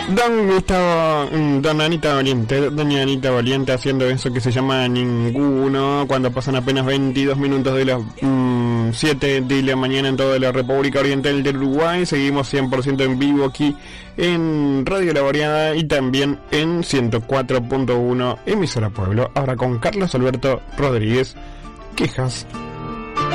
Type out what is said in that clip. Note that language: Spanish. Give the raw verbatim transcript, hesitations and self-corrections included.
Don Gustavo, Don Anita Valiente, Doña Anita Valiente haciendo eso que se llama Ninguno, cuando pasan apenas veintidós minutos de las mmm, siete de la mañana en toda la República Oriental del Uruguay. Seguimos cien por ciento en vivo aquí en Radio La Variada y también en ciento cuatro punto uno emisora Pueblo. Ahora con Carlos Alberto Rodríguez, quejas.